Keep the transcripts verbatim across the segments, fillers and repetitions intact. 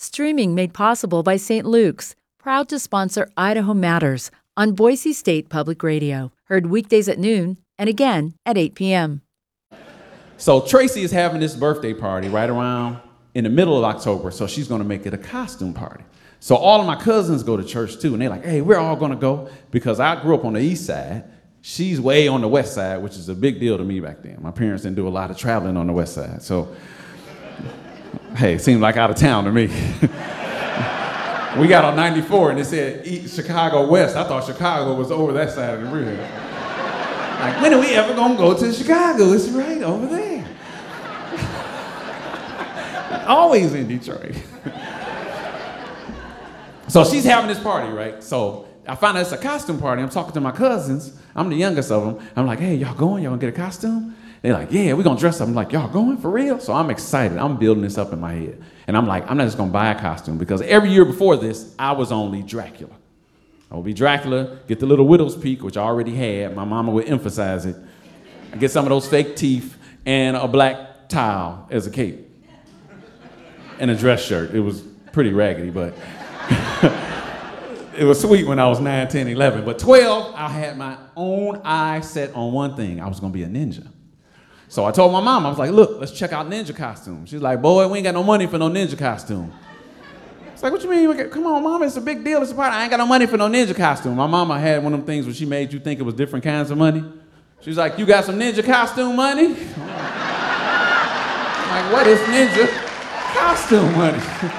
Streaming made possible by Saint Luke's, proud to sponsor Idaho Matters on Boise State Public Radio. Heard weekdays at noon and again at eight p.m. So Tracy is having this birthday party right around in the middle of October, so she's going to make it a costume party. So all of my cousins go to church too, and they're like, hey, we're all going to go, because I grew up on the east side. She's way on the west side, which is a big deal to me back then. My parents didn't do a lot of traveling on the west side, so hey, it seemed like out of town to me. We got on ninety-four and it said East Chicago West. I thought Chicago was over that side of the river. Like, when are we ever gonna go to Chicago? It's right over there. Always in Detroit. So she's having this party, right? So I find out it's a costume party. I'm talking to my cousins. I'm the youngest of them. I'm like, hey, y'all going? Y'all gonna get a costume? They're like, yeah, we're gonna dress up. I'm like, y'all going for real? So I'm excited. I'm building this up in my head. And I'm like, I'm not just gonna buy a costume, because every year before this, I was only Dracula. I would be Dracula, get the little widow's peak, which I already had. My mama would emphasize it. I get some of those fake teeth and a black towel as a cape. And a dress shirt. It was pretty raggedy, but it was sweet when I was nine, ten, eleven. But twelve, I had my own eye set on one thing. I was gonna be a ninja. So I told my mom, I was like, look, let's check out ninja costumes. She's like, boy, we ain't got no money for no ninja costume. It's like, what you mean? Come on, mama, it's a big deal. It's a party. I ain't got no money for no ninja costume. My mama had one of them things where she made you think it was different kinds of money. She's like, you got some ninja costume money? I'm like, what is ninja costume money?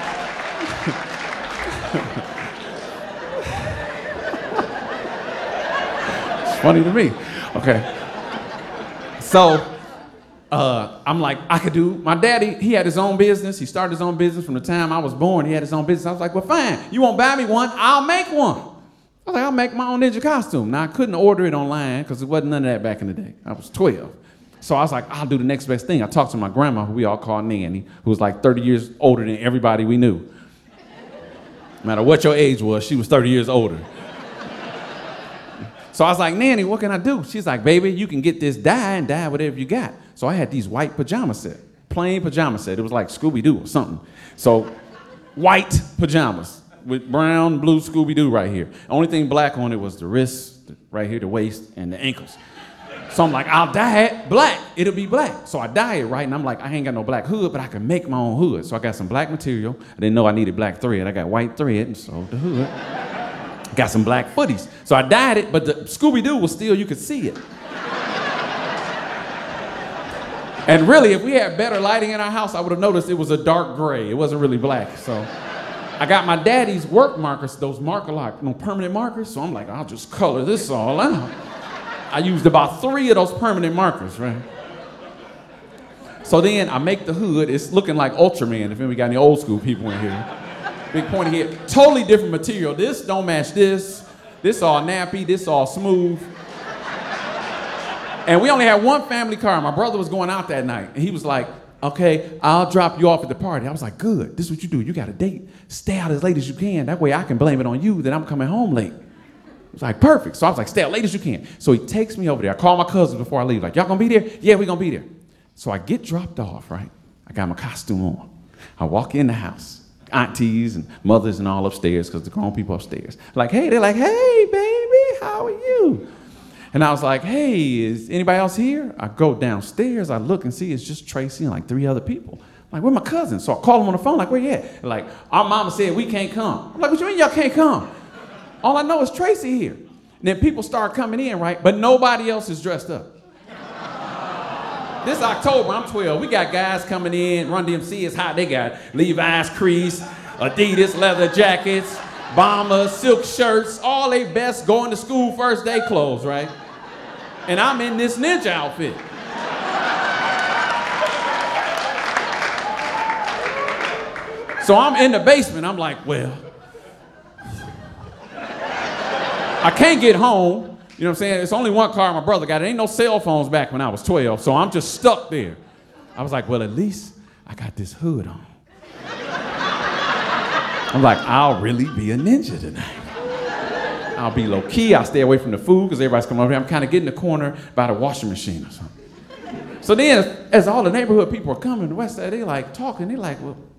It's funny to me. Okay. So, Uh, I'm like, I could do, my daddy, he had his own business. He started his own business from the time I was born. He had his own business. I was like, well, fine. You won't buy me one? I'll make one. I was like, I'll make my own ninja costume. Now, I couldn't order it online because there wasn't none of that back in the day. I was twelve. So I was like, I'll do the next best thing. I talked to my grandma, who we all called Nanny, who was like thirty years older than everybody we knew. No matter what your age was, she was thirty years older. So I was like, Nanny, what can I do? She's like, baby, you can get this dye and dye whatever you got. So I had these white pajama set, plain pajama set. It was like Scooby-Doo or something. So white pajamas with brown, blue Scooby-Doo right here. The only thing black on it was the wrists, right here, the waist, and the ankles. So I'm like, I'll dye it black. It'll be black. So I dye it, right? And I'm like, I ain't got no black hood, but I can make my own hood. So I got some black material. I didn't know I needed black thread. I got white thread, and so the hood. Got some black footies. So I dyed it, but the Scooby-Doo was still, you could see it. And really, if we had better lighting in our house, I would have noticed it was a dark gray. It wasn't really black. So I got my daddy's work markers, those marker like, you know, permanent markers. So I'm like, I'll just color this all out. I used about three of those permanent markers, right? So then I make the hood. It's looking like Ultraman, if we got any old school people in here. Big pointy head, totally different material. This don't match this. This all nappy, this all smooth. And we only had one family car. My brother was going out that night, and he was like, okay, I'll drop you off at the party. I was like, good, this is what you do. You got a date. Stay out as late as you can. That way I can blame it on you that I'm coming home late. It was like, perfect. So I was like, stay out late as you can. So he takes me over there. I call my cousins before I leave, like, y'all gonna be there? Yeah, we gonna be there. So I get dropped off, right? I got my costume on. I walk in the house. Aunties and mothers and all upstairs, because the grown people upstairs. Like, hey, they're like, hey, baby, how are you? And I was like, hey, is anybody else here? I go downstairs, I look and see it's just Tracy and like three other people. I'm like, where my cousins? So I call them on the phone, like, where you at? They're like, our mama said we can't come. I'm like, what you mean y'all can't come? All I know is Tracy here. And then people start coming in, right? But nobody else is dressed up. This October, I'm twelve. We got guys coming in. Run D M C is hot. They got Levi's crease, Adidas leather jackets, bombers, silk shirts, all they best going to school first day clothes, right? And I'm in this ninja outfit. So I'm in the basement. I'm like, well, I can't get home. You know what I'm saying? It's only one car my brother got. There ain't no cell phones back when I was twelve, so I'm just stuck there. I was like, well, at least I got this hood on. I'm like, I'll really be a ninja tonight. I'll be low key. I'll stay away from the food because everybody's coming over here. I'm kind of getting in the corner by the washing machine or something. So then, as all the neighborhood people are coming to the west side, they like talking. They like, well,